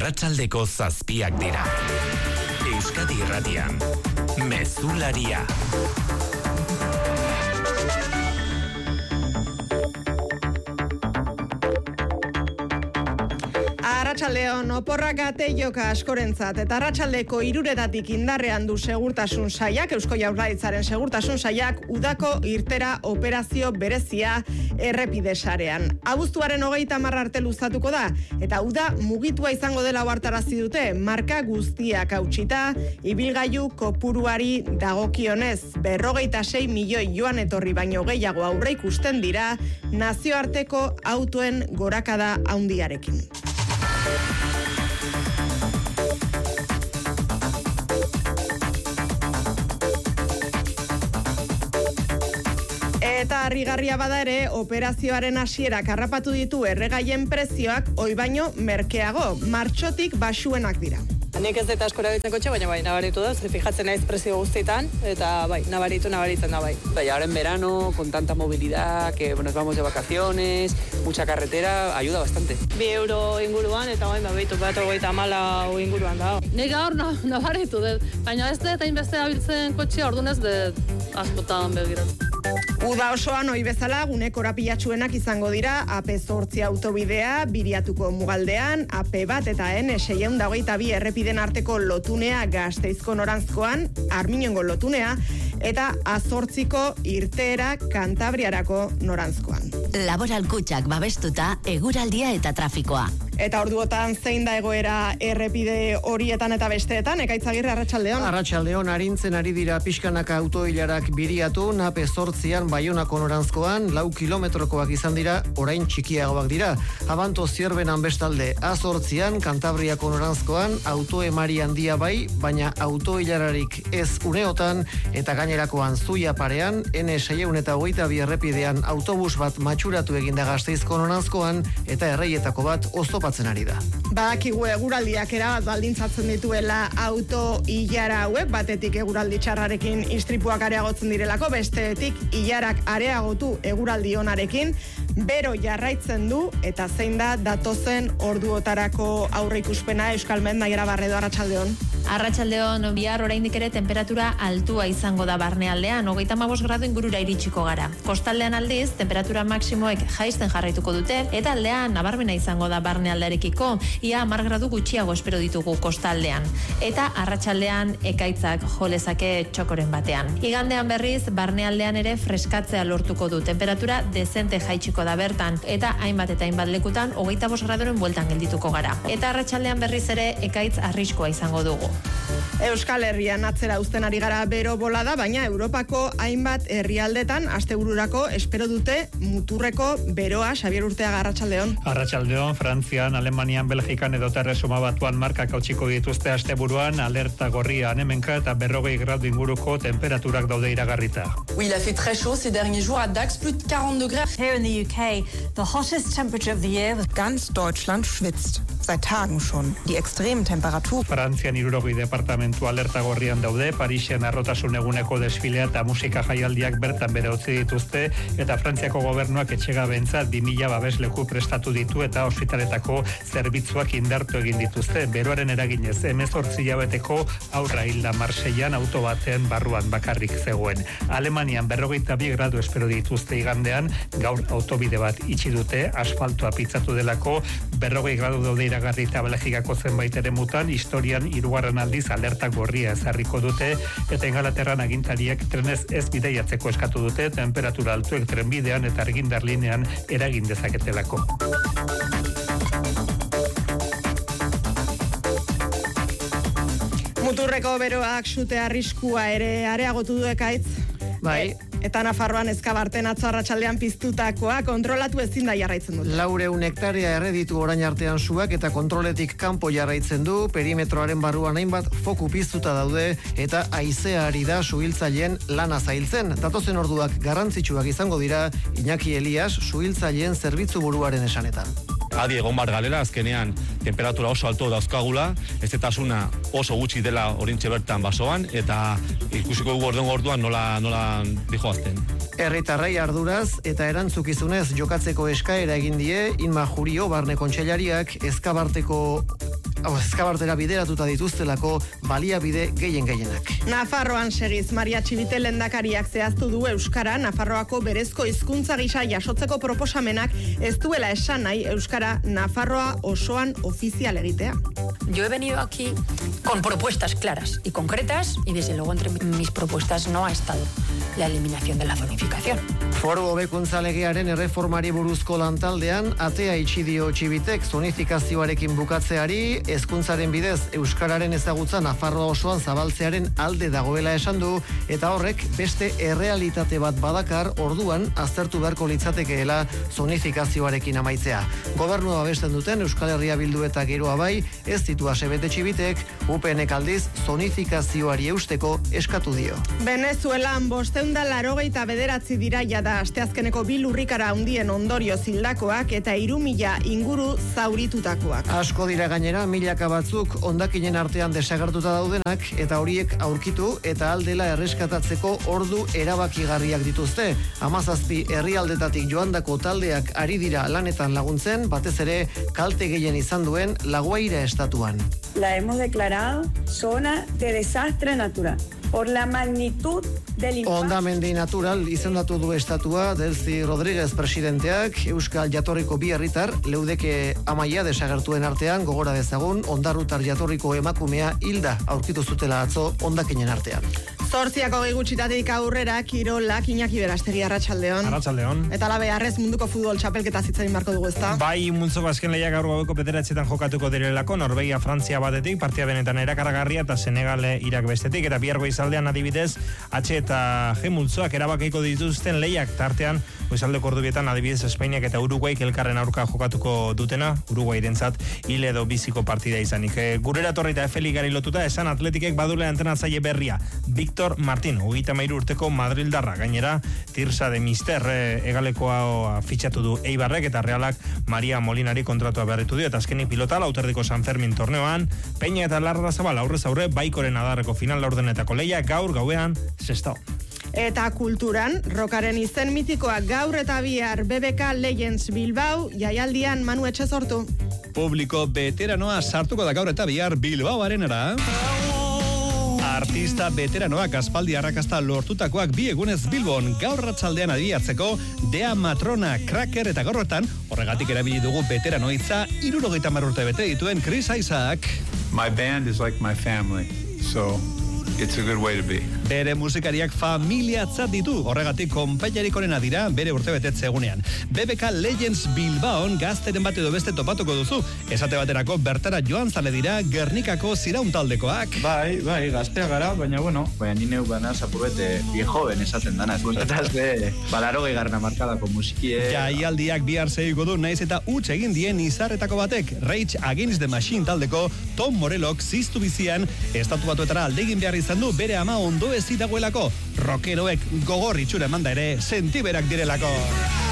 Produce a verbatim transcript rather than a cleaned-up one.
Arratsaldeko zazpiak dira. Euskadi Irratian, Mezularia. Arratsaldeon, oporrak ate joka askorentzat eta arratsaldeko hiruretatik indarrean du segurtasun sailak, Eusko Jaurlaritzaren segurtasun sailak udako irtera operazio berezia errepide sarean. Abuztuaren hogeita hamar arte luzatuko da eta uda mugitua izango dela ohartarazi dute, marka guztiak hautsita, ibilgailu kopuruari dagokionez berrogeita sei milioi joan etorri baino gehiago aurreikusten dira nazioarteko autoen gorakada handiarekin. Eta harrigarria bada ere, operazioaren hasierak harrapatu ditu erregaien prezioak ohi baino merkeago, martxotik baxuenak dira. Nik ez dut asko erabiltzen kotxe, baina bai, nabaritu da, ze fijatzen naiz prezio guztietan, eta bai, nabaritu, nabaritzen da bai. Y ahora en verano, con tanta movilidad, que nos vamos de vacaciones, mucha carretera, ayuda bastante. Bi euro inguruan, eta bai, baitu bat hogeita hamala inguruan da. Nik gaur nabaritu dut, baina ez dut hainbeste abiltzen kotxea, orduan ez dut askotan begiratu. Uda osoan ohi bezala gune korapilatsuenak izango dira A P zortzi autobidea, Biriatuko mugaldean, A P bat eta N seiehun eta hogeita bi errepiden arteko lotunea Gasteizko noranzkoan, Arminongo lotunea, eta A zortziko irteera Kantabriarako noranzkoan. Laboral kutxak babestuta, eguraldia eta trafikoa. Eta orduotan zein da egoera errepide horietan eta besteetan, Ekaitzagirre, arratsaldeon. Arratsaldeon, arintzen ari dira pixkanaka autoilarak Biriatu, A P zortzian Baionako noranzkoan, lau kilometrokoak izan dira, orain txikiagoak dira. Abanto zierbenan bestalde, A zortzian, Kantabriako noranzkoan, autoemari handia bai, baina autoilararik ez uneotan, eta gainerakoan Zuia parean, N seiehun eta hogeita bi errepidean autobus bat matxuratu eginda Gasteizko noranzkoan, eta erreietako bat oztopatzen ari da. Badakigu eguraldiak erabat baldintzatzen dituela auto ilara hauek, batetik eguraldi txarrarekin istripuak areagotzen direlako, bestetik ilarak areagotu eguraldi onarekin, bero jarraitzen du, eta zein da datozen orduotarako aurreikuspena Euskalmet, Naiara Barredo, arratsaldeon. Arratsaldeon, bihar oraindik ere temperatura altua izango da barnealdean, hogeita hamabost gradu ingurura iritsiko gara. Kostaldean aldiz, temperatura maksimoek jaisten jarraituko dute, eta aldean nabarmena izango da barnealdearekiko, ia hamar gradu gutxiago espero ditugu kostaldean. Eta arratsaldean ekaitzak jolezake txokoren batean. Igandean berriz, barnealdean ere freskatzea lortuko du, temperatura dezente jaitsiko da bertan, eta hainbat eta hainbat lekutan hogeita bost graduren bueltan geldituko gara. Eta arratsaldean berriz ere ekaitz arriskoa izango dugu. Euskal Herrian atzera uzten ari gara bero bolada, baina Europako hainbat herrialdetan astebururako espero dute muturreko beroa. Xabier Urteaga, arratsaldeon. Arratsaldeon, Frantzian, Alemanian, Belgikan edo Erresuma Batuan markak hautsiko dituzte asteburuan, alerta gorria hemenka eta berrogei gradu inguruko temperaturak daude iragarrita. Oui, il a fait très chaud ces derniers jours à Dax, plus de quarante degrés. Here in the U K, the hottest temperature of the year. Ganz Deutschland schwitzt. Seit Tagen schon. Die extremen Temperaturen. Frantzian hirurogei departamentu alerta gorrian daude, Parisen arrotasun eguneko desfilea eta musika jaialdiak bertan bere utzi dituzte, eta Frantziako gobernuak etxegabentzat bi mila babesleku prestatu ditu eta ospitaletako zerbitzuak indartu egin dituzte. Beroaren eraginez, hemezortzi hilabeteko haurra hilda Marseian auto baten barruan bakarrik zegoen. Alemanian berrogeita bi gradu espero dituzte igandean, gaur autobide bat itxi dute, asfaltoa pitzatu delako, berrogei gradu daude iragarrita Belgikako zenbait eremutan, historian hirugarren aldiz alerta gorria ezarriko dute, eta Ingalaterran agintariak trenez ez bidaiatzeko eskatu dute, temperatura altuek trenbidean eta argindar linean eragin dezaketelako. Muturreko beroak sute arriskua ere areagotu du ekaitz. Bai. Eta Nafarroan eskabarten atzo arratsaldean piztutakoa kontrolatu ezin da jarraitzen dut. Laureun hektarea erreditu orain artean suak eta kontroletik kanpo jarraitzen du, perimetroaren barruan hainbat foku piztuta daude eta haizea ari da suhiltzaileen lana zailtzen. Datozen orduak garrantzitsuak izango dira, Iñaki Elias suhiltzaileen zerbitzu buruaren esanetan. Adi egon bar galera, azkenean temperatura oso alto dauzkagula, ezetasuna oso gutxi dela orintxe bertan basoan, eta ikusiko dugu orduan orduan nola, nola dijoazten. Herritarrei arduraz eta erantzukizunez jokatzeko eskaera egin die Inma Jurio barne kontseilariak eskabarteko ezkabartera bideratuta dituztelako baliabide gehien gehienak. Nafarroan segiz, Maria Txibite lehendakariak zehaztu du Euskara Nafarroako berezko hizkuntza gisa jasotzeko proposamenak ez duela esan nahi Euskara Nafarroa osoan ofizial egitea. Yo he venido aquí con propuestas claras y concretas y desde luego entre mis propuestas no ha estado la eliminación de la zonificación. Foru hobekuntza legearen erreformari buruzko lantaldean atea itxi dio Txibitek zonifikazioarekin bukatzeari, hezkuntzaren bidez euskararen ezagutza Nafarroa osoan zabaltzearen alde dagoela esan du, eta horrek beste errealitate bat badakar, orduan aztertu beharko litzatekeela zonifikazioarekin amaitzea. Gobernua babesten duten Euskal Herria Bildu eta Geroa bai, ez ditu asebete Txibitek, U P Nek aldiz zonifikazioari eusteko eskatu dio. Venezuelan bosteunda larogeita bederatzi dira jada asteazkeneko bi lurrikara handien ondorio zildakoak eta hiru mila inguru zauritutakoak. Asko dira gainera, milaka batzuk hondakinen artean desagertuta daudenak eta horiek aurkitu eta aldela erreskatatzeko ordu erabakigarriak dituzte. Hamazazpi herrialdetatik joandako taldeak ari dira lanetan laguntzen, batez ere kalte gehien izan duen Laguaira estatuan. La hemos declarado zona de desastre natural por la magnitud del impacto. Hondamendi natural izendatu du estatua Delcy Rodríguez presidenteak. Euskal jatorriko bi herritar leudeke amaia desagertuen artean, gogora dezagun ondarrutar jatorriko emakumea hilda aurkitu zutela atzo hondakinen artean. Zortziako gutxitatik aurrera kirolak Iñaki Berastegi, arratsaldeon. Arratsaldeon. Eta labe harrez munduko futbol txapelketa zitzain barko dugu, ezta? Bai, multzo bazken lehiak gaur gaueko bederatzetan jokatuko direlako, Norvegia Frantzia batetik, partia benetan erakargarria eta Senegale Irak bestetik, eta bihar goizaldean adibidez H eta G multzoak erabakeiko dituzten lehiak tartean, goizaldeko ordubietan adibidez Espainiak eta Uruguaik elkarren aurka jokatuko dutena, Uruguairentzat hil edo biziko partida izanik. E, gurera torri eta F Ligari lotuta, esan Atletikek badule entrenatzaile berria, Victor Martín, hogeita hamairu urteko Madrildarra, gainera Tirsa de Mister e, egalekoa fitxatu du Eibarrek eta Realak Maria Molinari kontratua berritu dio, eta azkenik pilota lauterdiko San Fermin torneoan, Peña eta Larrazabal aurrez aurre baikoren adarreko final laurdenetako leia gaur gauean Sestao. Eta kulturan, rokaren izen mitikoak gaur eta bihar B B K Legends Bilbao jaialdian Manu Etxezortu. Publiko veteranoa sartuko da gaur eta bihar Bilbao arenara. Artista veteranoak aspaldi arrakasta lortutakoak bi egunez Bilbon gaur arratsaldean adiatzeko Dea Matrona, Cracker eta gorrotan, horregatik erabili dugu veterano hitza hirurogeita hamar urte bete dituen Chris Isaac. My band is like my family, so it's a good way to be. Bere musikariak familiatzat ditu, horregatik konpailarik onena dira bere urte betetze egunean. B B K Legends Bilbaon gazteren bat edo beste topatuko duzu. Esate baterako bertara joan zale dira Gernikako Ziraun taldekoak. Bai, bai, gaztea gara, baina bueno, baina ni neu bana zapurbete bien joven esaten dana. Eta ze, balarogei garna markadako musikie. Jaialdiak bihar segiko du, naiz eta huts egin dien izarretako batek, Rage Against the Machine taldeko Tom Morellok ziztu bizian, estatu batuetara aldegin behar izan du bere ama ondo ezi dagoelako. Rockeroek gogor itxura emanda ere sentiberak direlako.